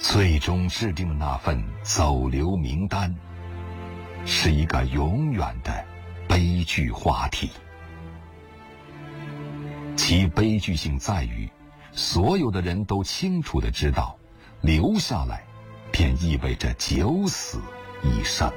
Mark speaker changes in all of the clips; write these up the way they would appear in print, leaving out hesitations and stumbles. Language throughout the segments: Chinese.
Speaker 1: 最终制定的那份走留名单，是一个永远的悲剧话题。其悲剧性在于，所有的人都清楚地知道，留下来便意味着九死一生。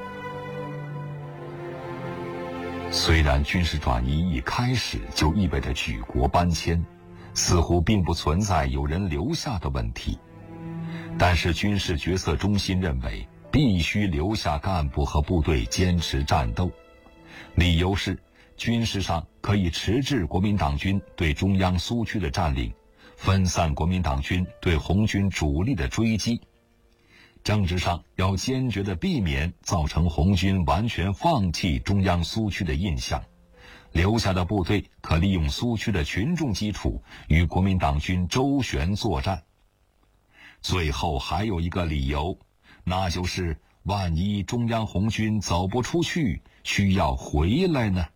Speaker 1: 虽然军事转移一开始就意味着举国搬迁，似乎并不存在有人留下的问题，但是军事决策中心认为必须留下干部和部队坚持战斗，理由是军事上可以迟滞国民党军对中央苏区的占领，分散国民党军对红军主力的追击；政治上要坚决地避免造成红军完全放弃中央苏区的印象，留下的部队可利用苏区的群众基础与国民党军周旋作战。最后还有一个理由，那就是万一中央红军走不出去，需要回来呢？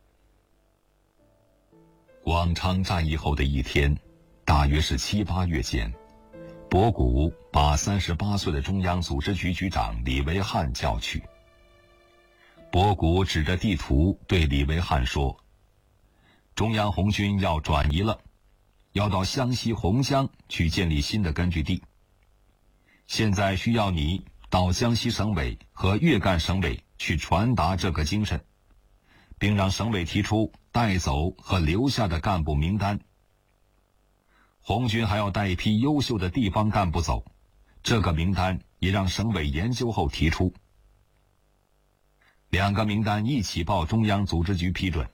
Speaker 1: 广昌战役后的一天，大约是7、8月间，博古把38岁的中央组织局局长李维汉叫去。博古指着地图对李维汉说：“中央红军要转移了，要到湘西洪江去建立新的根据地。现在需要你到江西省委和粤赣省委去传达这个精神，并让省委提出带走和留下的干部名单。红军还要带一批优秀的地方干部走，这个名单也让省委研究后提出。2个名单一起报中央组织局批准。”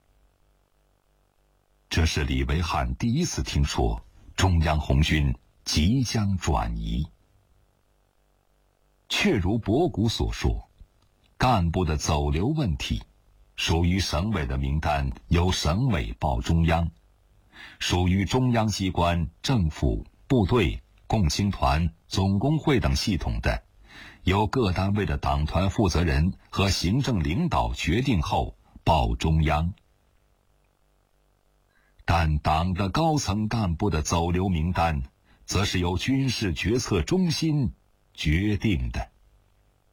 Speaker 1: 这是李维汉第一次听说中央红军即将转移。确如博古所说，干部的走留问题属于省委的名单由省委报中央，属于中央机关、政府、部队、共青团、总工会等系统的，由各单位的党团负责人和行政领导决定后报中央。但党的高层干部的走留名单，则是由军事决策中心决定的。